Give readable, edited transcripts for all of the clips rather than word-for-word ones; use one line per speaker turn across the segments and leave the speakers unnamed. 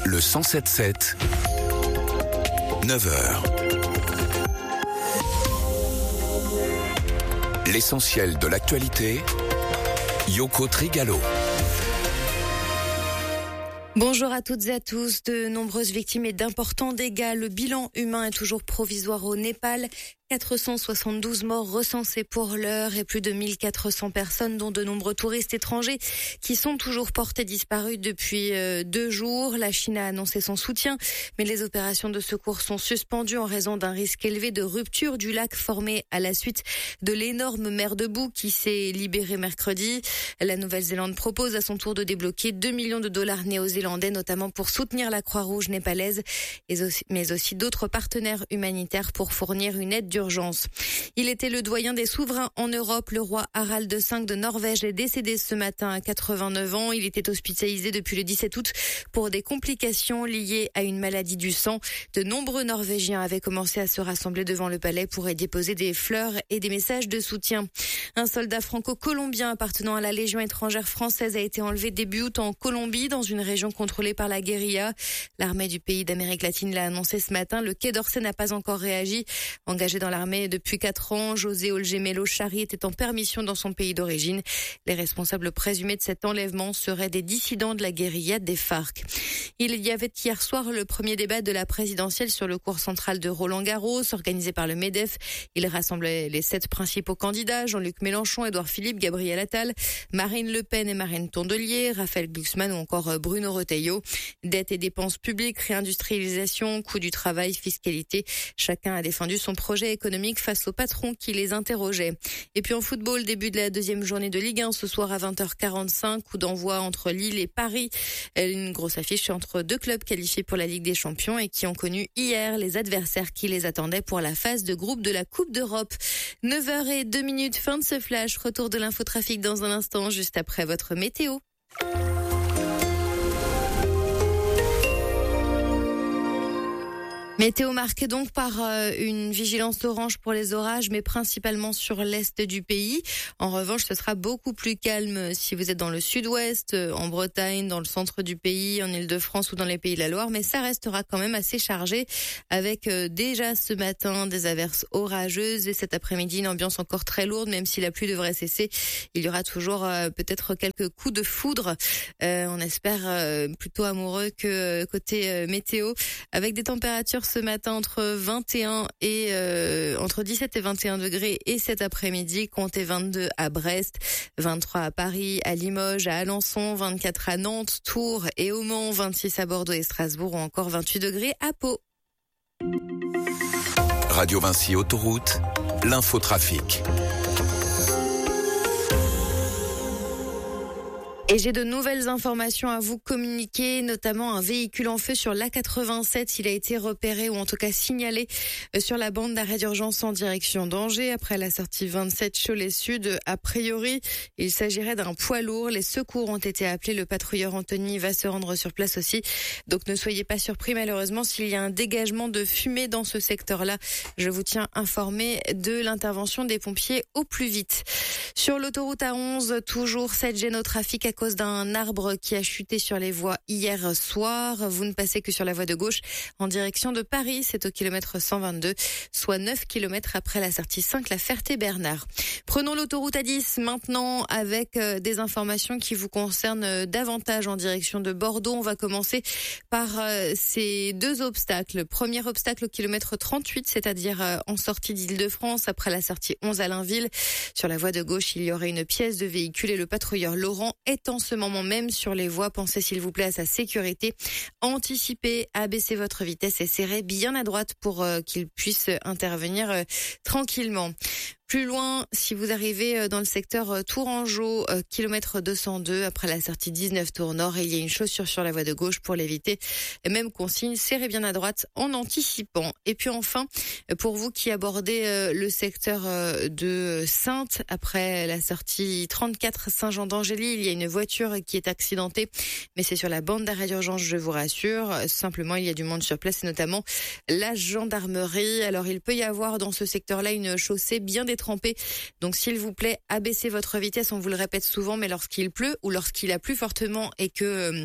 Le 107.7, 9h. L'essentiel de l'actualité, Yoko Trigalo.
Bonjour à toutes et à tous. De nombreuses victimes et d'importants dégâts. Le bilan humain est toujours provisoire au Népal. 472 morts recensés pour l'heure et plus de 1400 personnes, dont de nombreux touristes étrangers, qui sont toujours portés disparus depuis 2 jours. La Chine a annoncé son soutien, mais les opérations de secours sont suspendues en raison d'un risque élevé de rupture du lac formé à la suite de l'énorme mer de boue qui s'est libérée mercredi. La Nouvelle-Zélande propose à son tour de débloquer 2 millions de dollars néo-zélandais, notamment pour soutenir la Croix-Rouge népalaise, mais aussi d'autres partenaires humanitaires pour fournir une aide d'urgence. Il était le doyen des souverains en Europe. Le roi Harald V de Norvège est décédé ce matin à 89 ans. Il était hospitalisé depuis le 17 août pour des complications liées à une maladie du sang. De nombreux Norvégiens avaient commencé à se rassembler devant le palais pour y déposer des fleurs et des messages de soutien. Un soldat franco-colombien appartenant à la Légion étrangère française a été enlevé début août en Colombie, dans une région contrôlée par la guérilla. L'armée du pays d'Amérique latine l'a annoncé ce matin. Le Quai d'Orsay n'a pas encore réagi. Engagé dans l'armée depuis 4 ans, José Olgemelo Chari était en permission dans son pays d'origine. Les responsables présumés de cet enlèvement seraient des dissidents de la guérilla des FARC. Il y avait hier soir le premier débat de la présidentielle sur le cours central de Roland-Garros, organisé par le MEDEF. Il rassemblait les 7 principaux candidats: Jean-Luc Mélenchon, Édouard Philippe, Gabriel Attal, Marine Le Pen et Marine Tondelier, Raphaël Glucksmann ou encore Bruno Retailleau. Dette et dépenses publiques, réindustrialisation, coût du travail, fiscalité. Chacun a défendu son projet économique face aux patrons qui les interrogeaient. Et puis en football, début de la 2e journée de Ligue 1 ce soir à 20h45, coup d'envoi entre Lille et Paris. Une grosse affiche entre 2 clubs qualifiés pour la Ligue des Champions et qui ont connu hier les adversaires qui les attendaient pour la phase de groupe de la Coupe d'Europe. 9h02, fin de ce flash. Retour de l'infotrafic dans un instant, juste après votre météo. Météo marquée donc par une vigilance orange pour les orages, mais principalement sur l'est du pays. En revanche, ce sera beaucoup plus calme si vous êtes dans le sud-ouest, en Bretagne, dans le centre du pays, en Île-de-France ou dans les Pays de la Loire. Mais ça restera quand même assez chargé, avec déjà ce matin des averses orageuses et cet après-midi une ambiance encore très lourde, même si la pluie devrait cesser. Il y aura toujours peut-être quelques coups de foudre. On espère plutôt amoureux que côté météo, avec des températures ce matin entre 21 et entre 17 et 21 degrés, et cet après-midi comptez 22 à Brest, 23 à Paris, à Limoges, à Alençon, 24 à Nantes, Tours et au Mans, 26 à Bordeaux et Strasbourg ou encore 28 degrés à Pau.
Radio Vinci Autoroute, l'infotrafic.
Et j'ai de nouvelles informations à vous communiquer, notamment un véhicule en feu sur l'A87. Il a été repéré ou en tout cas signalé sur la bande d'arrêt d'urgence en direction d'Angers après la sortie 27 Cholet-Sud. A priori, il s'agirait d'un poids lourd. Les secours ont été appelés. Le patrouilleur Anthony va se rendre sur place aussi. Donc ne soyez pas surpris malheureusement s'il y a un dégagement de fumée dans ce secteur-là. Je vous tiens informé de l'intervention des pompiers au plus vite. Sur l'autoroute A11, toujours 7 gênes au trafic à cause d'un arbre qui a chuté sur les voies hier soir. Vous ne passez que sur la voie de gauche en direction de Paris. C'est au kilomètre 122, soit 9 kilomètres après la sortie 5, la Ferté-Bernard. Prenons l'autoroute A10 maintenant avec des informations qui vous concernent davantage en direction de Bordeaux. On va commencer par ces 2 obstacles. Premier obstacle au kilomètre 38, c'est-à-dire en sortie d'Île-de-France après la sortie 11 à Blainville. Sur la voie de gauche, il y aurait une pièce de véhicule et le patrouilleur Laurent est en ce moment même sur les voies. Pensez s'il vous plaît à sa sécurité. Anticipez, abaissez votre vitesse et serrez bien à droite pour qu'il puisse intervenir tranquillement. Plus loin, si vous arrivez dans le secteur Tourangeau, kilomètre 202, après la sortie 19 Tours Nord, il y a une chaussure sur la voie de gauche pour l'éviter. Même consigne, serrez bien à droite en anticipant. Et puis enfin, pour vous qui abordez le secteur de Saintes, après la sortie 34 Saint-Jean-d'Angély, il y a une voiture qui est accidentée, mais c'est sur la bande d'arrêt d'urgence, je vous rassure. Simplement, il y a du monde sur place et notamment la gendarmerie. Alors, il peut y avoir dans ce secteur-là une chaussée bien détrempée. Donc s'il vous plaît, abaissez votre vitesse, on vous le répète souvent, mais lorsqu'il pleut ou lorsqu'il a plu fortement et que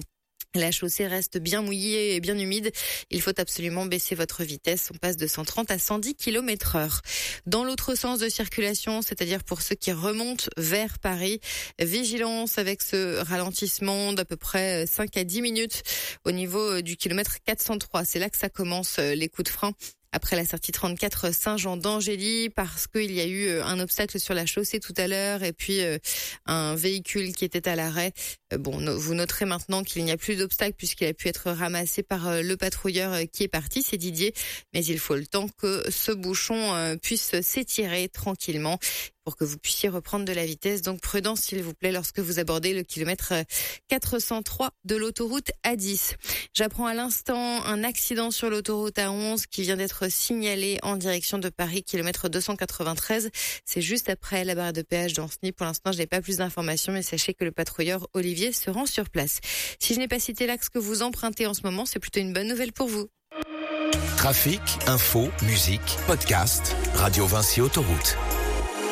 La chaussée reste bien mouillée et bien humide. Il faut absolument baisser votre vitesse. On passe de 130 à 110 km/h. Dans l'autre sens de circulation, c'est-à-dire pour ceux qui remontent vers Paris, vigilance avec ce ralentissement d'à peu près 5 à 10 minutes au niveau du kilomètre 403. C'est là que ça commence les coups de frein. Après la sortie 34 Saint-Jean d'Angély, parce qu'il y a eu un obstacle sur la chaussée tout à l'heure et puis un véhicule qui était à l'arrêt. Vous noterez maintenant qu'il n'y a plus d'obstacle puisqu'il a pu être ramassé par le patrouilleur qui est parti, c'est Didier. Mais il faut le temps que ce bouchon puisse s'étirer tranquillement pour que vous puissiez reprendre de la vitesse. Donc prudence s'il vous plaît lorsque vous abordez le kilomètre 403 de l'autoroute A10. J'apprends à l'instant un accident sur l'autoroute A11 qui vient d'être signalé en direction de Paris, kilomètre 293. C'est juste après la barre de péage d'Anceny. Pour l'instant, je n'ai pas plus d'informations, mais sachez que le patrouilleur Olivier se rend sur place. Si je n'ai pas cité l'axe que vous empruntez en ce moment, c'est plutôt une bonne nouvelle pour vous.
Trafic, info, musique, podcast, Radio Vinci Autoroute.